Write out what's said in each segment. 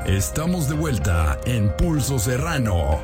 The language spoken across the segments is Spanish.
Estamos de vuelta en Pulso Serrano.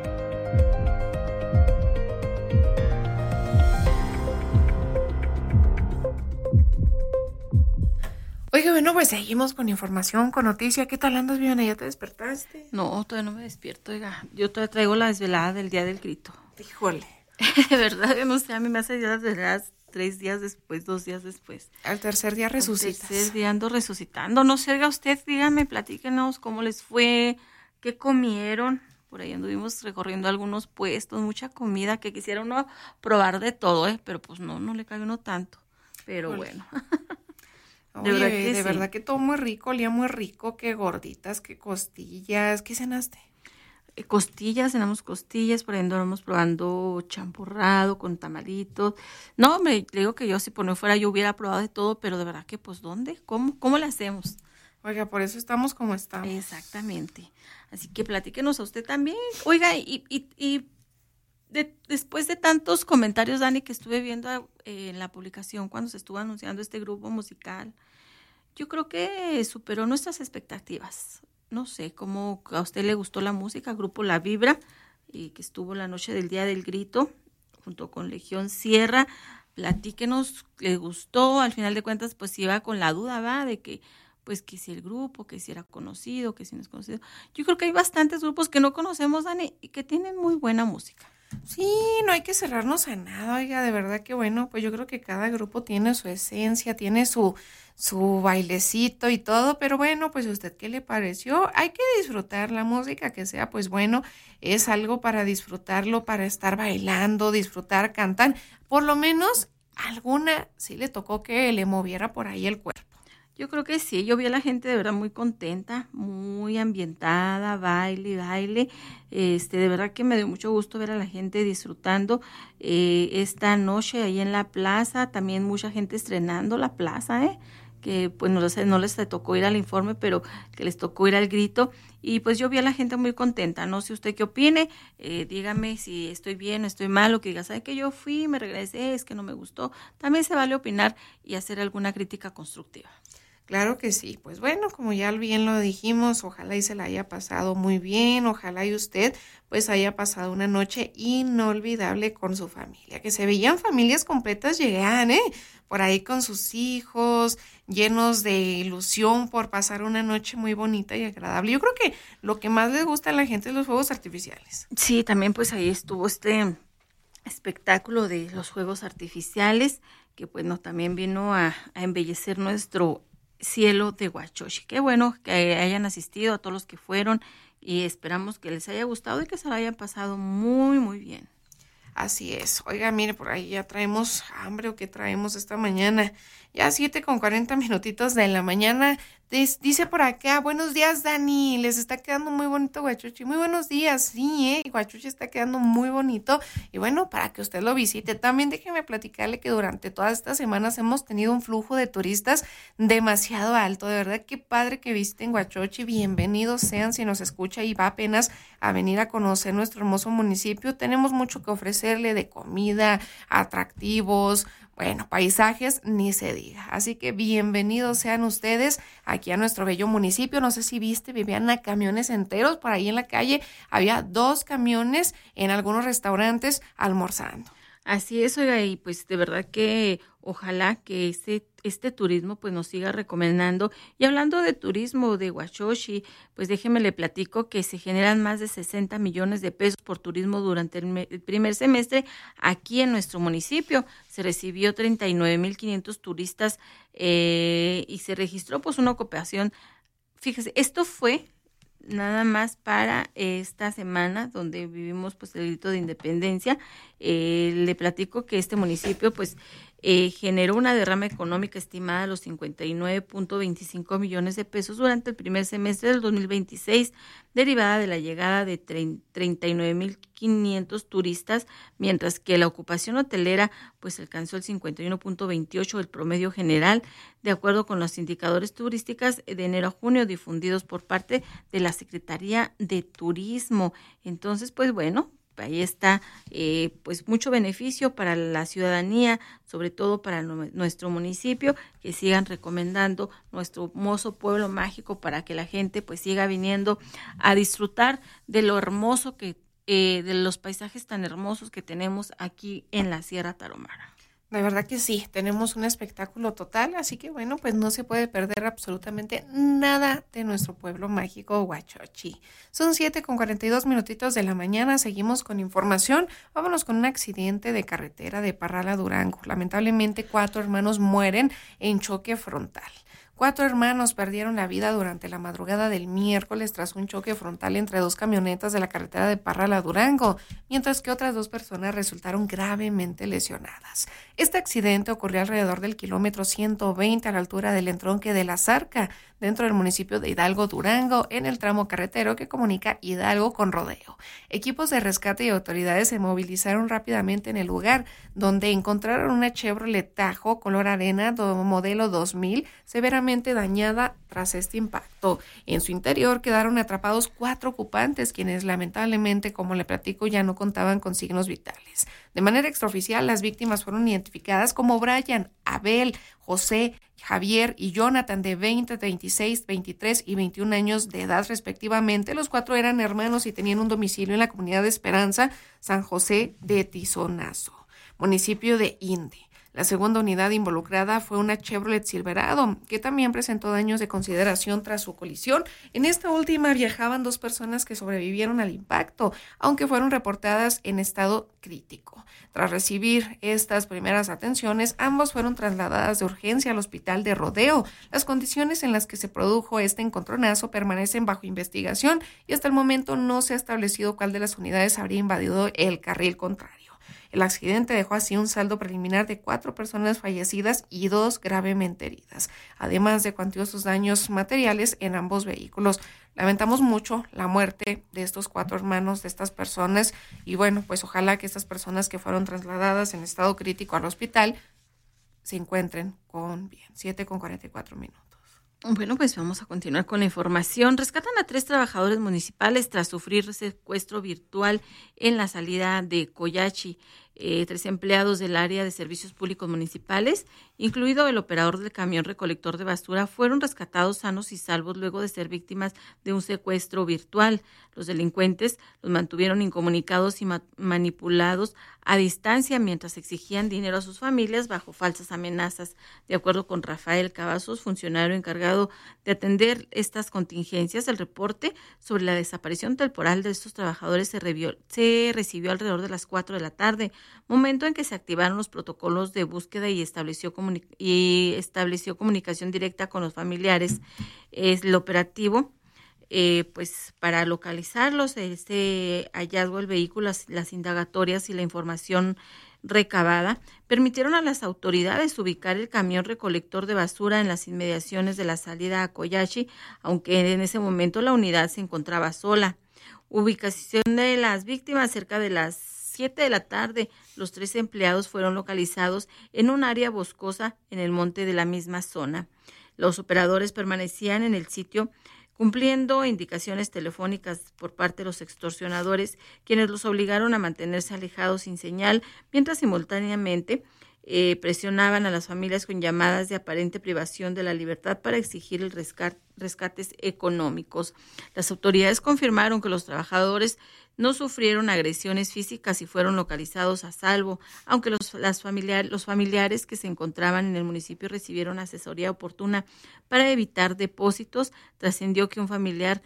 Oiga, bueno, pues seguimos con información, con noticia. ¿Qué tal andas, Viviana? ¿Ya te despertaste? No, todavía no me despierto, oiga. Yo todavía traigo la desvelada del Día del Grito. Híjole. De verdad, yo no sé, a mí me hace ya las desveladas 3 días después, 2 días después. Al tercer día resucitas. Al tercer día ando resucitando. No sé, oiga, usted, dígame, platíquenos cómo les fue, qué comieron. Por ahí anduvimos recorriendo algunos puestos, mucha comida que quisiera uno probar de todo, pero pues no le cae uno tanto. Pero bueno. Oye, de verdad que todo muy rico, olía muy rico, qué gorditas, qué costillas, ¿qué cenaste? Cenamos costillas, por ahí andamos probando champurrado con tamalitos. No, me digo que yo si por no fuera yo hubiera probado de todo, pero de verdad que pues ¿dónde? ¿Cómo le hacemos? Oiga, por eso estamos como estamos. Exactamente. Así que platíquenos a usted también. Oiga, después de tantos comentarios, Dani, que estuve viendo en la publicación cuando se estuvo anunciando este grupo musical, yo creo que superó nuestras expectativas. No sé, cómo a usted le gustó la música, Grupo La Vibra, que estuvo la noche del Día del Grito, junto con Legión Sierra. Platíquenos, ¿le gustó? Al final de cuentas, pues iba con la duda, ¿va? De que, pues, que si el grupo, que si era conocido, que si no es conocido. Yo creo que hay bastantes grupos que no conocemos, Dani, y que tienen muy buena música. Sí, no hay que cerrarnos a nada, oiga, de verdad que bueno, pues yo creo que cada grupo tiene su esencia, tiene su bailecito y todo, pero bueno, pues ¿a usted qué le pareció? Hay que disfrutar la música, que sea, pues bueno, es algo para disfrutarlo, para estar bailando, disfrutar, cantar, por lo menos alguna sí le tocó que le moviera por ahí el cuerpo. Yo creo que sí, yo vi a la gente de verdad muy contenta, muy ambientada, baile. De verdad que me dio mucho gusto ver a la gente disfrutando esta noche ahí en la plaza, también mucha gente estrenando la plaza, que pues no les tocó ir al informe, pero que les tocó ir al grito, y pues yo vi a la gente muy contenta. No sé usted qué opine, dígame si estoy bien o estoy mal, o que diga, ¿sabe que yo fui, me regresé, es que no me gustó? También se vale opinar y hacer alguna crítica constructiva. Claro que sí, pues bueno, como ya bien lo dijimos, ojalá y se la haya pasado muy bien, ojalá y usted pues haya pasado una noche inolvidable con su familia, que se veían familias completas llegar, por ahí con sus hijos, llenos de ilusión por pasar una noche muy bonita y agradable. Yo creo que lo que más les gusta a la gente es los fuegos artificiales. Sí, también pues ahí estuvo este espectáculo de los fuegos artificiales, que bueno, también vino a embellecer nuestro cielo de Huachochi. Qué bueno que hayan asistido a todos los que fueron, y esperamos que les haya gustado y que se lo hayan pasado muy, muy bien. Así es. Oiga, mire, por ahí ya traemos hambre, o qué traemos esta mañana. Ya 7:40 de la mañana. Dice por acá, buenos días, Dani. Les está quedando muy bonito Huachochi. Muy buenos días, sí, Huachochi está quedando muy bonito. Y bueno, para que usted lo visite. También déjeme platicarle que durante todas estas semanas hemos tenido un flujo de turistas demasiado alto. De verdad, qué padre que visiten Huachochi. Bienvenidos sean si nos escucha y va apenas a venir a conocer nuestro hermoso municipio. Tenemos mucho que ofrecerle de comida, atractivos, bueno, paisajes, ni se diga. Así que bienvenidos sean ustedes aquí a nuestro bello municipio. No sé si viste, Viviana, camiones enteros por ahí en la calle. Había 2 camiones en algunos restaurantes almorzando. Así es, oiga, y pues de verdad que ojalá que este turismo pues nos siga recomendando. Y hablando de turismo de Huachochi, pues déjeme le platico que se generan más de 60 millones de pesos por turismo durante el primer semestre aquí en nuestro municipio. Se recibió 39,500 turistas y se registró pues una ocupación. Fíjese, esto fue nada más para esta semana donde vivimos pues el grito de independencia. Le platico que este municipio pues generó una derrama económica estimada a los 59.25 millones de pesos durante el primer semestre del 2026, derivada de la llegada de 39,500 turistas, mientras que la ocupación hotelera pues alcanzó el 51.28 del promedio general, de acuerdo con los indicadores turísticos de enero a junio difundidos por parte de la Secretaría de Turismo. Entonces, pues bueno, ahí está pues mucho beneficio para la ciudadanía, sobre todo para nuestro municipio, que sigan recomendando nuestro hermoso pueblo mágico para que la gente pues siga viniendo a disfrutar de lo hermoso de los paisajes tan hermosos que tenemos aquí en la Sierra Tarahumara. De verdad que sí, tenemos un espectáculo total, así que bueno, pues no se puede perder absolutamente nada de nuestro pueblo mágico Huachochi. Son 7:42 de la mañana, seguimos con información. Vámonos con un accidente de carretera de Parral a Durango. Lamentablemente 4 hermanos mueren en choque frontal. 4 hermanos perdieron la vida durante la madrugada del miércoles tras un choque frontal entre 2 camionetas de la carretera de Parral a Durango, mientras que otras 2 personas resultaron gravemente lesionadas. Este accidente ocurrió alrededor del kilómetro 120 a la altura del entronque de La Zarca, dentro del municipio de Hidalgo, Durango, en el tramo carretero que comunica Hidalgo con Rodeo. Equipos de rescate y autoridades se movilizaron rápidamente en el lugar, donde encontraron una Chevrolet Tahoe color arena modelo 2000 severamente dañada tras este impacto. En su interior quedaron atrapados 4 ocupantes, quienes lamentablemente, como le platico, ya no contaban con signos vitales. De manera extraoficial, las víctimas fueron identificadas como Brian, Abel, José, Javier y Jonathan, de 20, 26, 23 y 21 años de edad respectivamente. Los 4 eran hermanos y tenían un domicilio en la comunidad de Esperanza, San José de Tizonazo, municipio de Inde. La segunda unidad involucrada fue una Chevrolet Silverado, que también presentó daños de consideración tras su colisión. En esta última viajaban 2 personas que sobrevivieron al impacto, aunque fueron reportadas en estado crítico. Tras recibir estas primeras atenciones, ambos fueron trasladadas de urgencia al hospital de Rodeo. Las condiciones en las que se produjo este encontronazo permanecen bajo investigación y hasta el momento no se ha establecido cuál de las unidades habría invadido el carril contrario. El accidente dejó así un saldo preliminar de 4 personas fallecidas y 2 gravemente heridas, además de cuantiosos daños materiales en ambos vehículos. Lamentamos mucho la muerte de estos 4 hermanos, de estas personas, y bueno, pues ojalá que estas personas que fueron trasladadas en estado crítico al hospital se encuentren con bien. 7:44. Bueno, pues vamos a continuar con la información. Rescatan a 3 trabajadores municipales tras sufrir secuestro virtual en la salida de Coyachi. 3 empleados del área de servicios públicos municipales, incluido el operador del camión recolector de basura, fueron rescatados sanos y salvos luego de ser víctimas de un secuestro virtual. Los delincuentes los mantuvieron incomunicados y manipulados a distancia mientras exigían dinero a sus familias bajo falsas amenazas. De acuerdo con Rafael Cavazos, funcionario encargado de atender estas contingencias, el reporte sobre la desaparición temporal de estos trabajadores se recibió alrededor de las 4 de la tarde, momento en que se activaron los protocolos de búsqueda y estableció comunicación directa con los familiares. El operativo, pues para localizarlos, este hallazgo del vehículo, las indagatorias y la información recabada permitieron a las autoridades ubicar el camión recolector de basura en las inmediaciones de la salida a Coyachi, aunque en ese momento la unidad se encontraba sola. Ubicación de las víctimas: cerca de las 7 de la tarde, los 3 empleados fueron localizados en un área boscosa en el monte de la misma zona. Los operadores permanecían en el sitio cumpliendo indicaciones telefónicas por parte de los extorsionadores, quienes los obligaron a mantenerse alejados sin señal, mientras simultáneamente presionaban a las familias con llamadas de aparente privación de la libertad para exigir el rescates económicos. Las autoridades confirmaron que los trabajadores no sufrieron agresiones físicas y fueron localizados a salvo, aunque los familiares que se encontraban en el municipio recibieron asesoría oportuna para evitar depósitos. Trascendió que un familiar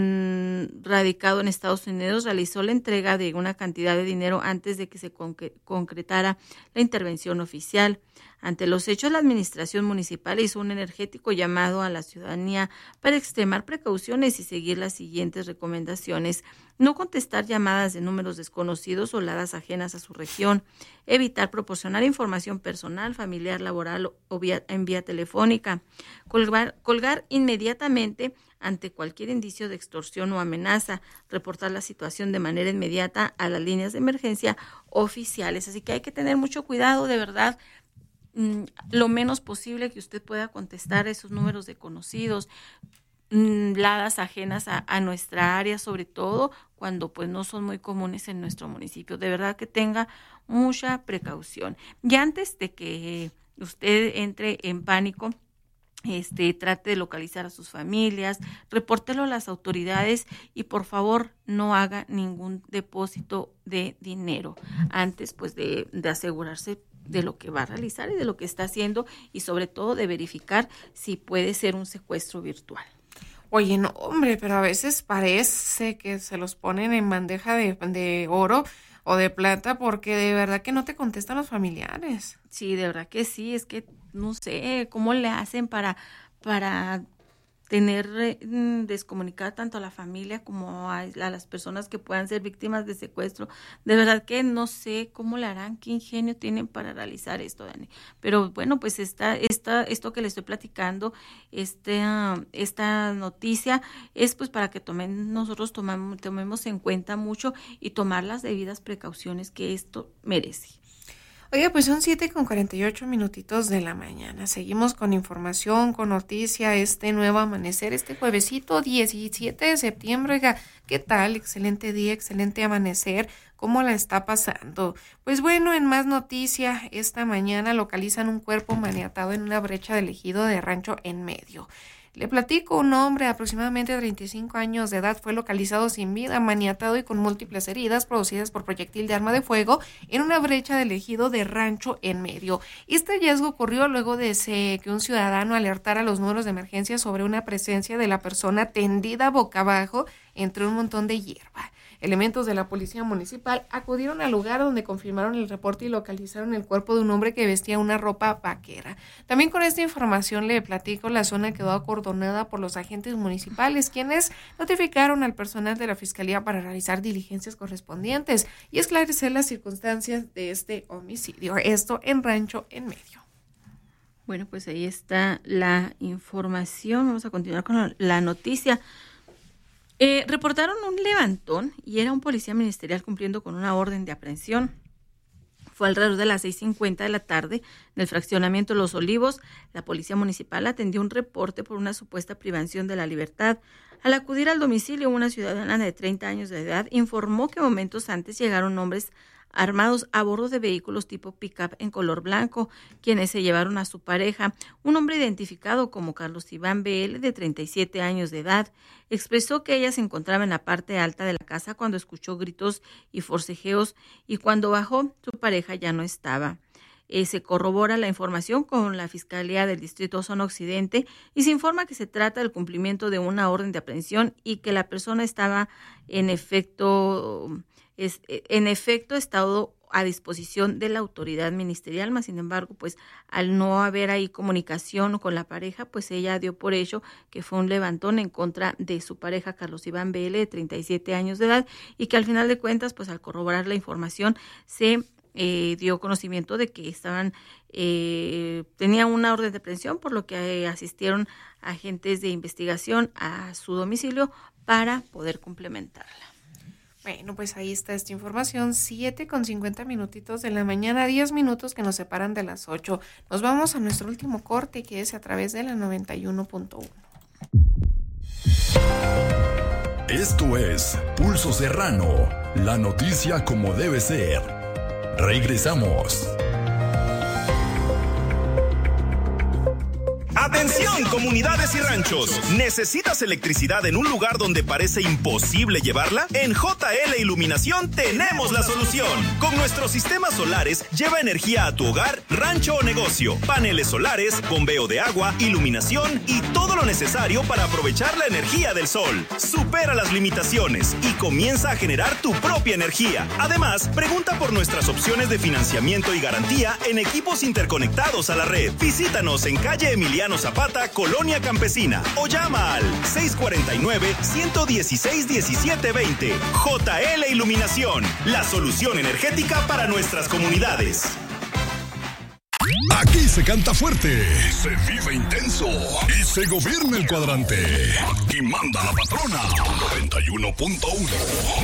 radicado en Estados Unidos realizó la entrega de una cantidad de dinero antes de que se concretara la intervención oficial. Ante los hechos, la administración municipal hizo un enérgico llamado a la ciudadanía para extremar precauciones y seguir las siguientes recomendaciones: no contestar llamadas de números desconocidos o ladas ajenas a su región, evitar proporcionar información personal, familiar, laboral o en vía telefónica, colgar inmediatamente ante cualquier indicio de extorsión o amenaza, reportar la situación de manera inmediata a las líneas de emergencia oficiales. Así que hay que tener mucho cuidado, de verdad. Lo menos posible que usted pueda contestar esos números desconocidos. ladas ajenas a nuestra área, sobre todo cuando pues no son muy comunes en nuestro municipio. De verdad que tenga mucha precaución. Y antes de que usted entre en pánico, trate de localizar a sus familias, repórtelo a las autoridades y por favor no haga ningún depósito de dinero antes pues de asegurarse de lo que va a realizar y de lo que está haciendo, y sobre todo de verificar si puede ser un secuestro virtual. Oye, no, hombre, pero a veces parece que se los ponen en bandeja de oro o de plata, porque de verdad que no te contestan los familiares. Sí, de verdad que sí, es que no sé cómo le hacen para tener descomunicada tanto a la familia como a las personas que puedan ser víctimas de secuestro. De verdad que no sé cómo le harán, qué ingenio tienen para realizar esto, Dani. Pero bueno, pues esto que le estoy platicando, esta noticia es pues para que nosotros tomemos en cuenta mucho y tomar las debidas precauciones que esto merece. Oiga, pues son 7:48 de la mañana. Seguimos con información, con noticia, nuevo amanecer, juevesito 17 de septiembre. Oiga, ¿qué tal? Excelente día, excelente amanecer. ¿Cómo la está pasando? Pues bueno, en más noticia, esta mañana localizan un cuerpo maniatado en una brecha del ejido de Rancho en Medio. Le platico, un hombre de aproximadamente 35 años de edad fue localizado sin vida, maniatado y con múltiples heridas producidas por proyectil de arma de fuego en una brecha del ejido de Rancho en Medio. Este hallazgo ocurrió luego de que un ciudadano alertara a los números de emergencia sobre una presencia de la persona tendida boca abajo entre un montón de hierba. Elementos de la policía municipal acudieron al lugar donde confirmaron el reporte y localizaron el cuerpo de un hombre que vestía una ropa vaquera. También con esta información le platico, la zona quedó acordonada por los agentes municipales, quienes notificaron al personal de la fiscalía para realizar diligencias correspondientes y esclarecer las circunstancias de este homicidio. Esto en Rancho en Medio. Bueno, pues ahí está la información. Vamos a continuar con la noticia. Reportaron un levantón y era un policía ministerial cumpliendo con una orden de aprehensión. Fue alrededor de las 6:50 de la tarde en el fraccionamiento Los Olivos. La policía municipal atendió un reporte por una supuesta privación de la libertad. Al acudir al domicilio, una ciudadana de 30 años de edad informó que momentos antes llegaron hombres armados a bordo de vehículos tipo pick-up en color blanco, quienes se llevaron a su pareja, un hombre identificado como Carlos Iván B.L., de 37 años de edad. Expresó que ella se encontraba en la parte alta de la casa cuando escuchó gritos y forcejeos, y cuando bajó, su pareja ya no estaba. Se corrobora la información con la Fiscalía del Distrito Zona Occidente y se informa que se trata del cumplimiento de una orden de aprehensión y que la persona estaba en efecto estado a disposición de la autoridad ministerial, mas sin embargo, pues al no haber ahí comunicación con la pareja, pues ella dio por hecho que fue un levantón en contra de su pareja Carlos Iván B.L., de 37 años de edad, y que al final de cuentas, pues al corroborar la información, se dio conocimiento de que tenía una orden de aprehensión, por lo que asistieron agentes de investigación a su domicilio para poder complementarla. Bueno, pues ahí está esta información, 7:50 de la mañana, 10 minutos que nos separan de las 8. Nos vamos a nuestro último corte, que es a través de la 91.1. Esto es Pulso Serrano, la noticia como debe ser. Regresamos. Atención, comunidades y ranchos. ¿Necesitas electricidad en un lugar donde parece imposible llevarla? En JL Iluminación tenemos la solución. Con nuestros sistemas solares, lleva energía a tu hogar, rancho o negocio. Paneles solares, bombeo de agua, iluminación y todo lo necesario para aprovechar la energía del sol. Supera las limitaciones y comienza a generar tu propia energía. Además, pregunta por nuestras opciones de financiamiento y garantía en equipos interconectados a la red. Visítanos en calle Emiliano Zapata, Colonia Campesina, o llama al 649-116-1720. JL Iluminación, la solución energética para nuestras comunidades. Aquí se canta fuerte, se vive intenso y se gobierna el cuadrante. Aquí manda la patrona. 91.1.